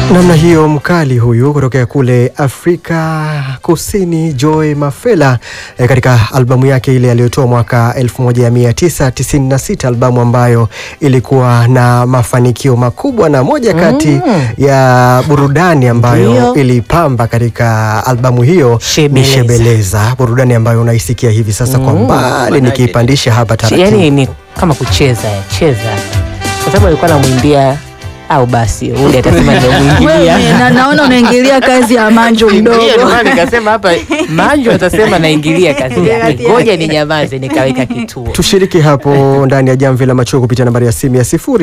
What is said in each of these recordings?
Namna hiyo mkali huyu kutokea kule Afrika Kusini, Joy Mafela katika albamu yake ile aliyotoa mwaka 1996, albamu ambayo ilikuwa na mafanikio makubwa na moja kati ya burudani ambayo ilipamba katika albamu hiyo ni Shebeleza, burudani ambayo unaisikia hivi sasa kwa mbali nikiipandisha hapa taratibu. Yaani ni kama kucheza kwa sababu alikuwa anamwimbia au basi ule atasema ndio mwingilia. Wewe naona unaingilia kazi ya Manjo mdogo. Ndio nikasema hapa Manjo atasema naingilia kazi yake. Ngoja ni nyamaze nikaweka kituo. Tushiriki hapo ndani ya Jamvi la Macho kupitia nambari ya simu ya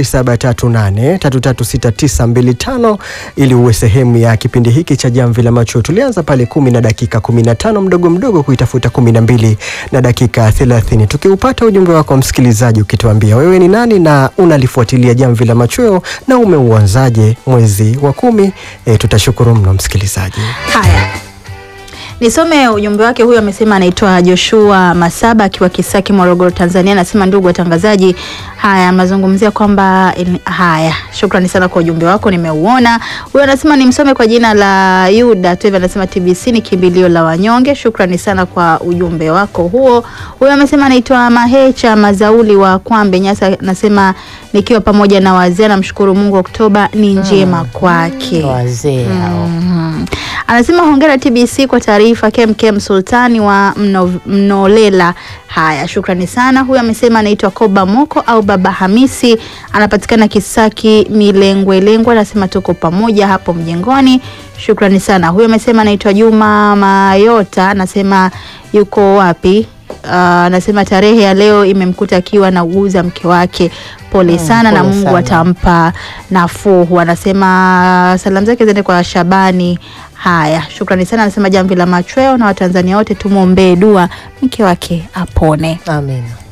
0738336925 ili uwe sehemu ya kipindi hiki cha Jamvi la Macho. Tulianza pale 10 na dakika 15 mdogo kuitafuta 12 na dakika 30. Tukiupata ujumbe wako msikilizaji ukituambia wewe ni nani na unalifuatilia Jamvi la Macho na umeuanzaje mwezi wa 10, tutashukuru mno msikilizaji. Haya, nisome ujumbe wake. Huyu amesema anaitwa Joshua Masaba akiwa Kisaki, Morogoro, Tanzania. Anasema ndugu watangazaji, haya mazungumzia kwamba haya, shukrani sana kwa ujumbe wako, nimeuona. Huyu anasema nimsome kwa jina la Yuda tu, anasema TBC ni kimbilio la wanyonge. Shukrani sana kwa ujumbe wako huo. Huyu amesema anaitwa Mahecha Mazauli wa Kwambe, Nyasa. Anasema nikiwa pamoja na wazee, namshukuru Mungu, Oktoba ni njema kwake. Wazee hao. Anasema hongera TBC kwa taarifa. KMKM Sultani wa Mnolela. Haya, shukrani sana. Huyu amesema anaitwa Koba Moko au Baba Hamisi, anapatikana Kisaki Milengwe. Anasema tuko pamoja hapo mjengoni. Shukrani sana. Huyu amesema anaitwa Juma Mayota, anasema yuko wapi? Anasema tarehe ya leo imemkuta akiwa na uguza mke wake. Pole sana na Mungu atampa nafuu. Anasema salamu zake ziende kwa Shabani. Haya, shukrani sana. Anasema Jamvi la Machweo na Watanzania wote tumuombee dua mke wake apone. Amen.